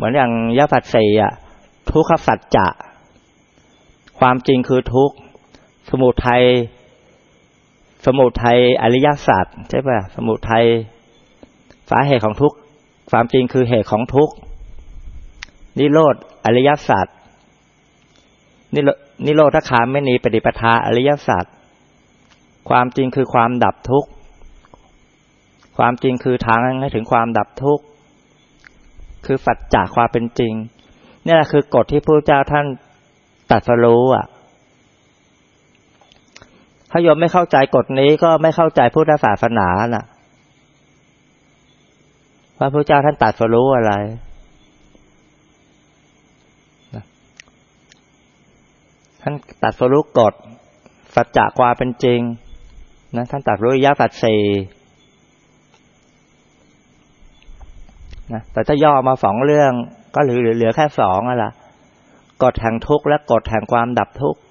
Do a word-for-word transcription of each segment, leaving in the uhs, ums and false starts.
มือนอย่างยะปัสสีอ่ะทุกขสัจจะความจริงคือทุกข์สมุทัยสมุทัยอริยสัจใช่ป่ะสมุทัยสาเหตุของทุกข์ความจริงคือเหตุของทุกข์นิโรธอริยสัจนิโรธคามไม่หนีปฏิปทาอริยสัจความจริงคือความดับทุกข์ความจริงคือทางให้ถึงความดับทุกข์คือสัจจะความเป็นจริงนี่แหละคือกฎที่พระเจ้าท่านตรัสรู้อ่ะถ้าโยมไม่เข้าใจกฎนี้ก็ไม่เข้าใจพุทธศาสนาน่ะว่าพระเจ้าท่านตรัสรู้อะไรท่านตรัสรู้กฎสัจจะความเป็นจริงนะท่านตรัสรู้อริยสัจสี่นะแต่ถ้าย่อมาสองเรื่องก็เหลือเหลือแค่สองอ่ะล่ะกฎแห่งทุกข์และกฎแห่งความดับทุกข์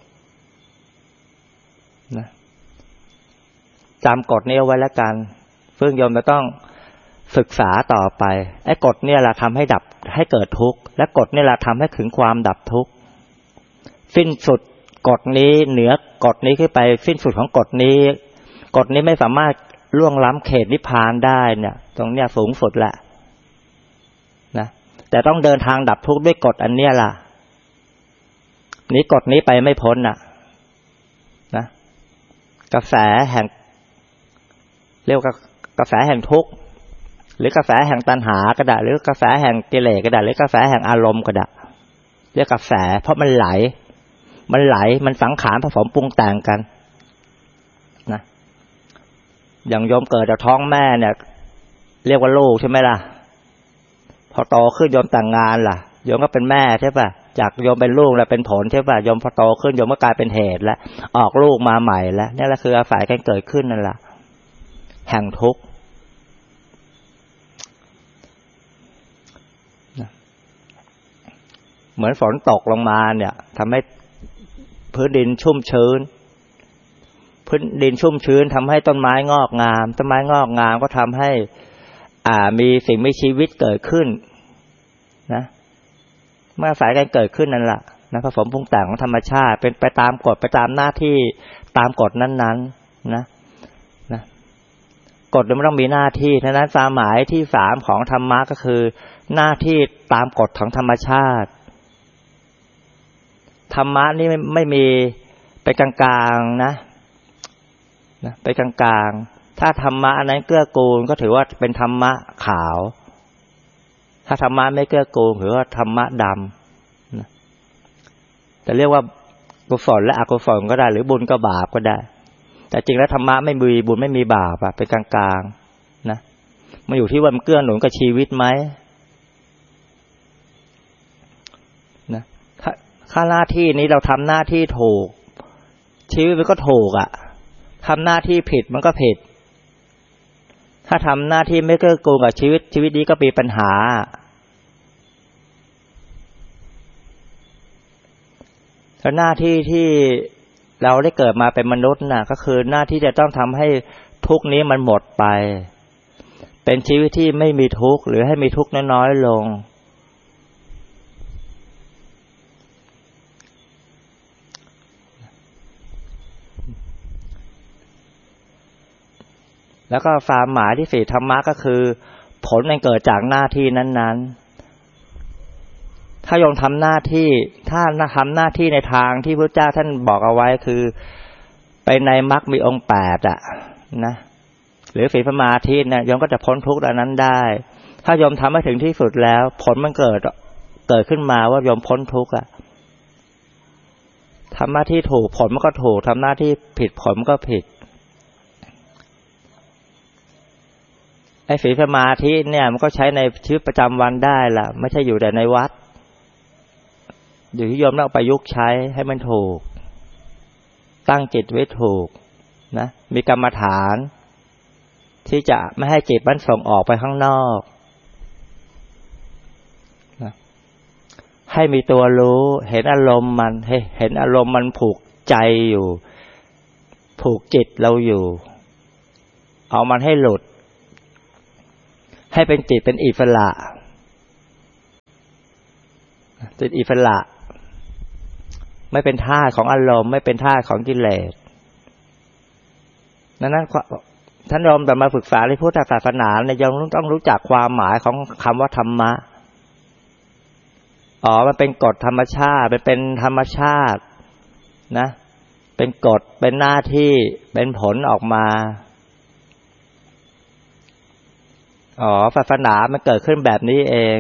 นะจำกฎนี้เอาไว้แล้วกันซึ่งโยมจะต้องศึกษาต่อไปไอ้กฎเนี่ยแหละทำให้ดับให้เกิดทุกข์และกฎเนี่ยแหละทำให้ถึงความดับทุกข์สิ้นสุดกฎนี้เหนือกฎนี้ขึ้นไปสิ้นสุดของกฎนี้กฎนี้ไม่สามารถล่วงล้ำเขตนิพพานได้เนี่ยตรงเนี้ยสูงสุดแหละนะแต่ต้องเดินทางดับทุกข์ด้วยกฎอันเนี้ยล่ะนี้กฎนี้ไปไม่พ้นน่ะนะกระแสแห่งเรียกว่ากระแสแห่งทุกข์หรือกระแสแห่งตัณหาก็ได้หรือกระแสแห่งกิเลสก็ได้หรือกระแสแห่งอารมณ์ก็ได้เรียกกระแสเพราะมันไหลมันไหลมันสังขารผสมปรุงแต่งกันนะอย่างโยมเกิดจากท้องแม่เนี่ยเรียกว่าลูกใช่ไหมล่ะพอโตขึ้นโยมแต่งงานล่ะโยมก็เป็นแม่ใช่ป่ะจากโยมเป็นลูกแล้วเป็นผลใช่ป่ะโยมพอโตขึ้นโยมก็กลายเป็นเหตุแล้วออกลูกมาใหม่แล้วนี่แหละคืออาศัยกันเกิดขึ้นนั่นแหละแห่งทุกข์เหมือนฝนตกลงมาเนี่ยทำให้พื้นดินชุ่มชื้นพื้นดินชุ่มชื้นทำให้ต้นไม้งอกงามต้นไม้งอกงามก็ทำให้อ่ามีสิ่งมีชีวิตเกิดขึ้นนะเมื่ออาศัยกันเกิดขึ้นนั่นแหละนะผสมปรุงแต่งของธรรมชาติเป็นไปตามกฎไปตามหน้าที่ตามกฎนั้นๆนะนะกฎมันต้องมีหน้าที่ฉะนั้นความหมายที่สามของธรรมะก็คือหน้าที่ตามกฎของธรรมชาติธรรมะนี่ไม่ไม่มีไปกลางๆนะนะไปกลางๆถ้าธรรมะอันนั้นเกื้อกูลก็ถือว่าเป็นธรรมะขาวถ้าธรรมะไม่เกื้อกูลถือว่าธรรมะดำนะจะเรียกว่ากุศลและอกุศลก็ได้หรือบุญกับบาปก็ได้แต่จริงแล้วธรรมะไม่มีบุญไม่มีบาปอะเป็นกลางๆนะมันอยู่ที่ว่ามันเกื้อหนุนกับชีวิตไหมนะถ้าหน้าที่นี้เราทำหน้าที่ถูกชีวิตมันก็ถูกอ่ะทำหน้าที่ผิดมันก็ผิดถ้าทำหน้าที่ไม่เกื้อกูลกับชีวิตชีวิตนี้ก็มีปัญหาแล้วหน้าที่ที่เราได้เกิดมาเป็นมนุษย์น่ะก็คือหน้าที่จะต้องทำให้ทุกข์นี้มันหมดไปเป็นชีวิตที่ไม่มีทุกข์หรือให้มีทุกข์น้อยๆลงแล้วก็ความหมายที่สี่ธรรมะก็คือผลมันเกิดจากหน้าที่นั้นๆถ้าโยมทำหน้าที่ถ้าทำหน้าที่ในทางที่พระเจ้าท่านบอกเอาไว้คือไปในมรรคมีองค์แปดอ่ะนะหรือศีลสมาธิเนี่ยโยมก็จะพ้นทุกข์เหล่านั้นได้ถ้าโยมทำให้ถึงที่สุดแล้วผลมันเกิดเกิดขึ้นมาว่าโยมพ้นทุกข์อ่ะทำหน้าที่ถูกผลมันก็ถูกทำหน้าที่ผิดผลมันก็ผิดไอ้ศีลสมาธิเนี่ยมันก็ใช้ในชีวิตประจำวันได้ล่ะไม่ใช่อยู่แต่ในวัดอยู่ที่โยมต้องประยุกต์ใช้ให้มันถูกตั้งจิตไว้ถูกนะมีกรรมฐานที่จะไม่ให้จิตมันส่งออกไปข้างนอกนะให้มีตัวรู้เห็นอารมณ์มันให้เห็นอารมณ์มันผูกใจอยู่ผูกจิตเราอยู่เอามันให้หลุดให้เป็นจิตเป็นอิสระจิตอิสระไม่เป็นทาสของอารมณ์ไม่เป็นทาสของกิเลสนั้นนั้นท่านโยมแต่มาศึกษาในพุทธศาสนาเนี่ยยังต้องรู้จักความหมายของคำว่าธรรมะอ๋อมันเป็นกฎธรรมชาติมันเป็นธรรมชาตินะเป็นกฎเป็นหน้าที่เป็นผลออกมาอ๋อศาสนามันเกิดขึ้นแบบนี้เอง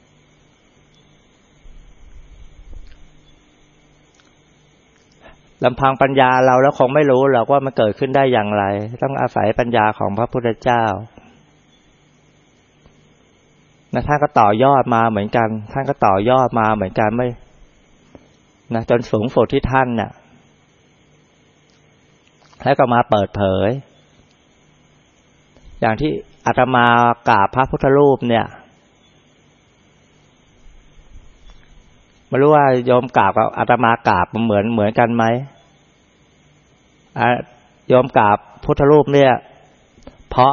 ลำพังปัญญาเราแล้วคงไม่รู้หรอกว่ามันเกิดขึ้นได้อย่างไรต้องอาศัยปัญญาของพระพุทธเจ้านะท่านก็ต่อยอดมาเหมือนกันท่านก็ต่อยอดมาเหมือนกันไม่นะจนสูงสุดที่ท่านน่ะแล้วก็มาเปิดเผยอย่างที่อาตมากราบพระพุทธรูปเนี่ยไม่รู้ว่าโยมกราบกับอาตมากราบมันเหมือนเหมือนกันไหมโยมกราบพุทธรูปเนี่ยเพราะ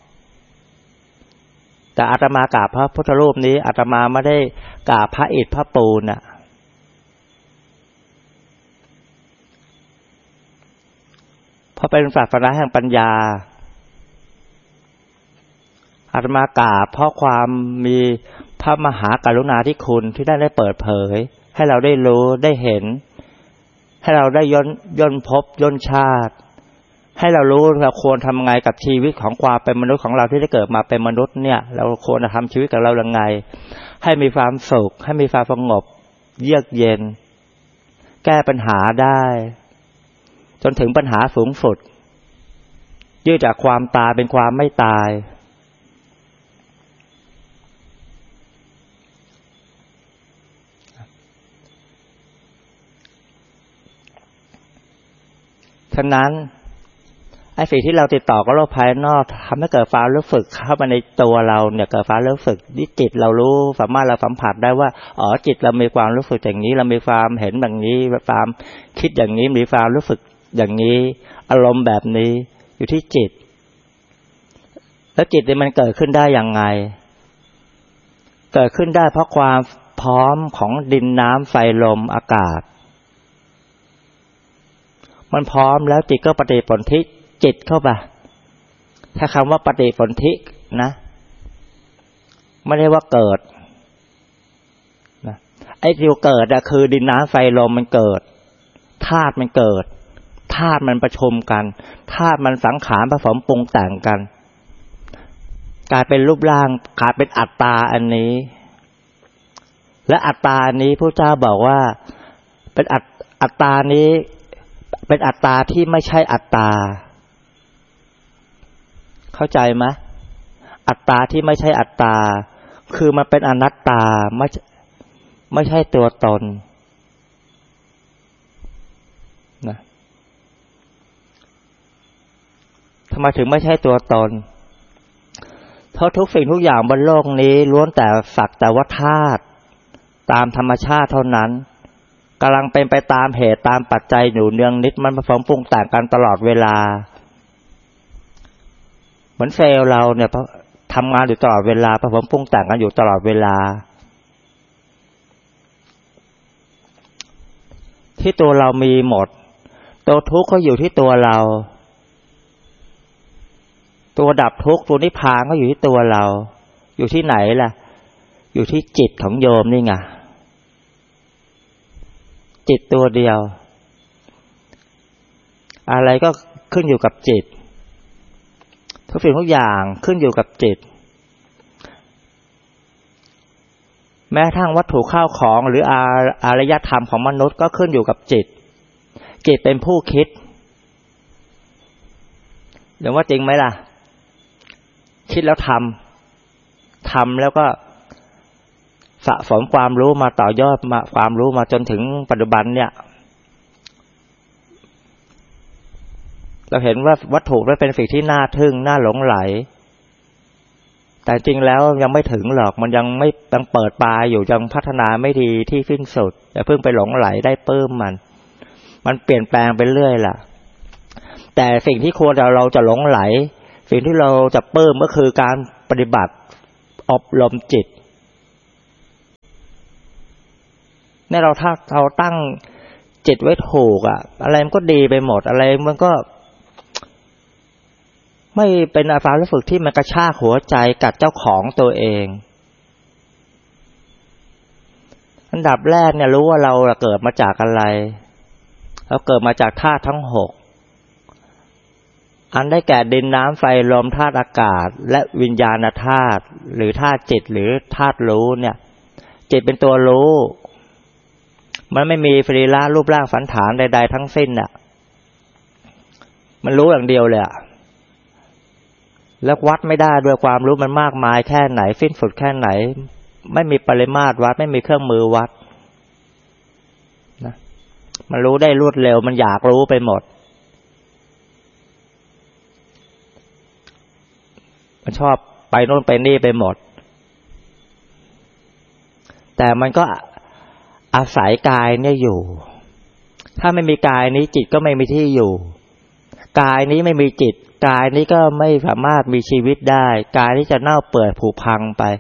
แต่อาตมากราบพระพุทธรูปนี้อาตมาไม่ได้กราบพระอิฐพระปูนน่ะเพราะเป็นศาสนาแห่งปัญญาอาตมากราบเพราะความมีพระมหากรุณาธิคุณที่ได้ได้เปิดเผยให้เราได้รู้ได้เห็นให้เราได้ย่นย่นภพย่นชาติให้เรารู้เราควรทำไงกับชีวิตของความเป็นมนุษย์ของเราที่ได้เกิดมาเป็นมนุษย์เนี่ยเราควรจะทำชีวิตกับเราอย่างไงให้มีความสุขให้มีความสงบเยือกเย็นแก้ปัญหาได้จนถึงปัญหาสูงสุดยืดจากความตายเป็นความไม่ตายฉะนั้นไอ้สิ่งที่เราติดต่อกับโลกภายนอกทำให้เกิดความรู้สึกเข้ามาในตัวเราเนี่ยเกิดความรู้สึกที่จิตเรารู้สามารถเราสัมผัสได้ว่าอ๋อจิตเรามีความรู้สึกอย่างนี้เรามีความเห็นแบบนี้ความคิดอย่างนี้มีความรู้สึกอย่างนี้อารมณ์แบบนี้อยู่ที่จิตแล้วจิตนี่มันเกิดขึ้นได้อย่างไงเกิดขึ้นได้เพราะความพร้อมของดินน้ำไฟลมอากาศมันพร้อมแล้วจิตก็ปฏิสนธิจิตเข้าไปถ้าคำว่าปฏิสนธินะไม่ได้ว่าเกิดนะไอ้ที่เกิดอะคือดินน้ำไฟลมมันเกิดธาตุมันเกิดธาตุมันประชุมกันธาตุมันสังขารผสมปรุงแต่งกันกลายเป็นรูปร่างกลายเป็นอัตตาอันนี้และอัตตานี้พระเจ้าบอกว่าเป็นอัตอัตตานี้เป็นอัตตาที่ไม่ใช่อัตตาเข้าใจไหมอัตตาที่ไม่ใช่อัตตาคือมันเป็นอนัตตาไม่ไม่ใช่ตัวตนนะทำไมถึงไม่ใช่ตัวตนเพราะทุกสิ่งทุกอย่างบนโลกนี้ล้วนแต่สักแต่ว่าธาตุตามธรรมชาติเท่านั้นกำลังเป็นไปตามเหตุตามปัจจัยอยู่เนืองนิดมันผสมปรุงแต่งกันตลอดเวลาเหมือนเซลล์เราเนี่ยทำงานอยู่ตลอดเวลาผสมปรุงแต่งกันอยู่ตลอดเวลาที่ตัวเรามีหมดตัวทุกข์ก็อยู่ที่ตัวเราตัวดับทุกข์ตัวนิพพานก็อยู่ที่ตัวเราอยู่ที่ไหนล่ะอยู่ที่จิตของโยมนี่ไงจิตตัวเดียวอะไรก็ขึ้นอยู่กับจิตทุกสิ่งทุกอย่างขึ้นอยู่กับจิตแม้ทั้งวัตถุข้าวของหรืออารยธรรมของมนุษย์ก็ขึ้นอยู่กับจิตจิตเป็นผู้คิดเดี๋ยวว่าจริงไหมล่ะคิดแล้วทำทำแล้วก็สะสมความรู้มาต่อยอดมาความรู้มาจนถึงปัจจุบันเนี่ยเราเห็นว่าวัตถุนั้นเป็นสิ่งที่น่าทึ่งน่าหลงไหลแต่จริงแล้วยังไม่ถึงหรอกมันยังไม่ยังเปิดปลายอยู่ยังพัฒนาไม่ดีที่สิ้นสุดอย่าเพิ่งไปหลงไหลได้ปลื้มมันมันเปลี่ยนแปลงไปเรื่อยล่ะแต่สิ่งที่ควรจะเราจะหลงไหลสิ่งที่เราจะปลื้มก็คือการปฏิบัติอบรมจิตเนี่ยเราถ้าเราตั้งจิตไว้ถูกอ่ะอะไรมันก็ดีไปหมดอะไรมันก็ไม่เป็นอาการรู้สึกที่มันกระชากหัวใจกัดเจ้าของตัวเองอันดับแรกเนี่ยรู้ว่าเราเกิดมาจากอะไรเราเกิดมาจากธาตุทั้งหกอันได้แก่ดินน้ำไฟลมธาตุอากาศและวิญญาณธาตุหรือธาตุจิตหรือธาตุรู้เนี่ยจิตเป็นตัวรู้มันไม่มีสรีระรูปร่างสันฐานใดๆทั้งสิ้นน่ะมันรู้อย่างเดียวเลยอะแล้ววัดไม่ได้ด้วยความรู้มันมากมายแค่ไหนสิ้นสุดแค่ไหนไม่มีปริมาตรวัดไม่มีเครื่องมือวัดนะมันรู้ได้รวดเร็วมันอยากรู้ไปหมดมันชอบไปโน่นไปนี่ไปหมดแต่มันก็อาศัยกายเนี่ยอยู่ถ้าไม่มีกายนี้จิตก็ไม่มีที่อยู่กายนี้ไม่มีจิตกายนี้ก็ไม่สามารถมีชีวิตได้กายนี้จะเน่าเปื่อยผุพังไป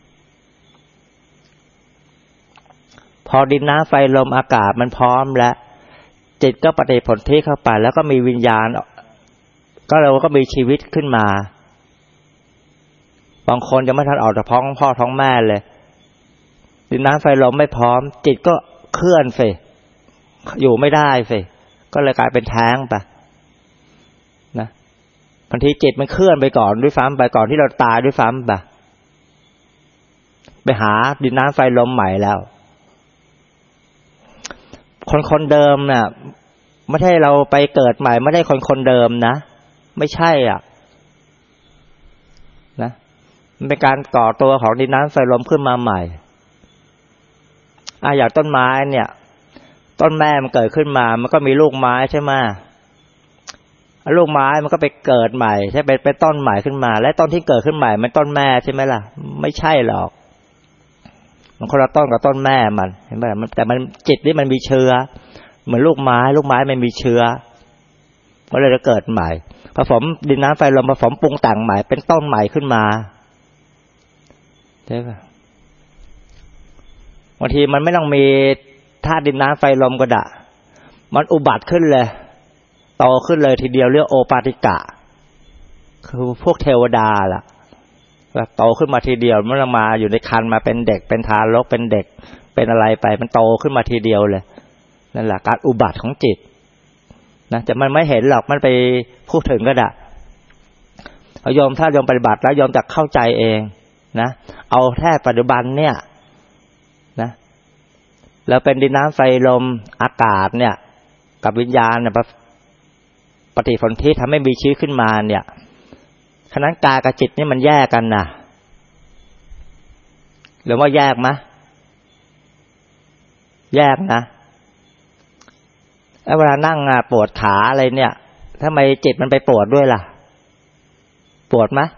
พอดินน้ำไฟลมอากาศมันพร้อมแล้วจิตก็ปฏิผลที่เข้าไปแล้วก็มีวิญญาณก็เราก็มีชีวิตขึ้นมาบางคนยังไม่ทันออกจากท้องพ่อท้องแม่เลยดินน้ำไฟลมไม่พร้อมจิตก็เคลื่อนสิอยู่ไม่ได้สิก็เลยกลายเป็นแท้งไปนะบางทีจิตมันเคลื่อนไปก่อนด้วยซ้ำไปก่อนที่เราตายด้วยซ้ำไปไปหาดินน้ำไฟลมใหม่แล้วคนคนเดิมน่ะไม่ใช่เราไปเกิดใหม่ไม่ได้คนคนเดิมนะไม่ใช่อ่ะนะมันเป็นการก่อตัวของดินน้ำไฟลมขึ้นมาใหม่อ่ะอย่างต้นไม้เนี่ยต้นแม่มันเกิดขึ้นมามันก็มีลูกไม้ใช่ไหมลูกไม้มันก็ไปเกิดใหม่ใช่เป็นเป็นต้นใหม่ขึ้นมาและต้นที่เกิดขึ้นใหม่มันต้นแม่ใช่ไหมล่ะไม่ใช่หรอกมันคนละต้นกับต้นแม่มันเห็นไหมมันแต่มันจิตนี่มันมีเชื้อเหมือนลูกไม้ลูกไม้มันมีเชื้อก็เลยจะเกิดใหม่ผสมดินน้ำไฟลมผสมปรุงแต่งใหม่เป็นต้นใหม่ขึ้นมาใช่ป่ะบางทีมันไม่ต้องมีธาตุดินน้ำไฟลมก็ได้มันอุบัติขึ้นเลยโตขึ้นเลยทีเดียวเรียกโอปาติกะคือพวกเทวดาล่ะแบบโตขึ้นมาทีเดียวมันมาอยู่ในครรภ์มาเป็นเด็กเป็นทารกเป็นเด็กเป็นอะไรไปมันโตขึ้นมาทีเดียวเลยนั่นแหละการอุบัติของจิตนะแต่มันไม่เห็นหรอกมันไปพูดถึงก็ได้เอายอมถ้ายอมปฏิบัติแล้วยอมจะเข้าใจเองนะเอาแค่ปัจจุบันเนี่ยนะแล้วเป็นดินน้ำไฟลมอากาศเนี่ยกับวิญญาณเนี่ยปฏิสนธิทำให้มีชีวิตขึ้นมาเนี่ยฉะนั้นกายกับจิตนี่มันแยกกันนะหรือว่าแยกไหมแยกนะแล้วเวลานั่งอ่ะปวดขาอะไรเนี่ยทำไมจิตมันไปปวดด้วยล่ะปวดไหม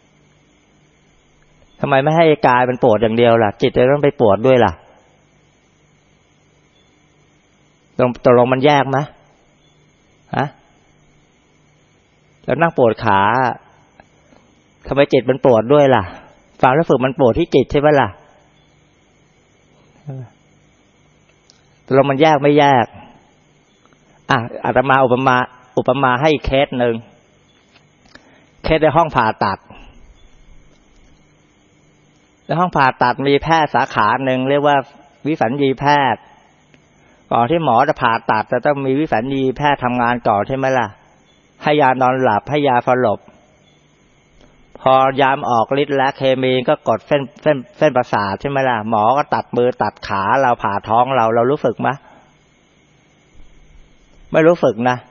ทำไมไม่ให้กายมันปวดอย่างเดียวล่ะจิตจะต้องไปปวดด้วยล่ะตรงตกลงมันแยกไหมฮะแล้วนั่งปวดขาทำไมจิตมันปวดด้วยล่ะฟังแล้วฝึกมันปวดที่จิตใช่ไหมล่ะตกลงมันแยกไม่แยกอ่ะอาตมาอุปมาอุปมาให้เคสหนึ่งเคสในห้องผ่าตัดในห้องผ่าตัดมีแพทย์สาขาหนึ่งเรียกว่าวิสัญญีแพทย์ก่อนที่หมอจะผ่าตัดจะต้องมีวิสัญญีแพทย์ทำงานก่อนใช่ไหมล่ะให้ยานอนหลับให้ยาสลบพอยามออกฤทธิ์และเคมีก็กดเส้นเส้นเส้นประสาทใช่ไหมล่ะหมอก็ตัดมือตัดขาเราผ่าท้องเราเรารู้สึกไหมไม่รู้สึกนะ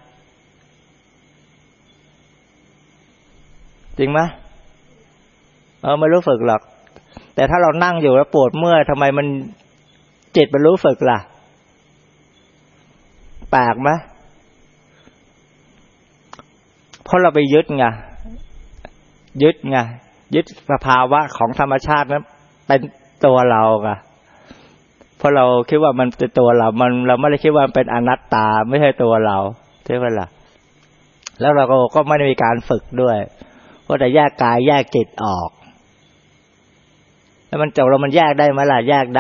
จริงไหมเออไม่รู้สึกหรอกแต่ถ้าเรานั่งอยู่แล้วปวดเมื่อยทำไมมันจิตมันรู้สึกล่ะแปลกไหมเพราะเราไปยึดไงยึดไงยึดสภาวะของธรรมชาตินั้นเป็นตัวเราไงเพราะเราคิดว่ามันเป็นตัวเรามันเราไม่ได้คิดว่ามันเป็นอนัตตาไม่ใช่ตัวเราใช่ไหมล่ะแล้วเราก็ไม่ได้มีการฝึกด้วยเพราะแต่แยกกายแยกจิตออกแล้วมันจบเรามันแยกได้ไหมล่ะแยก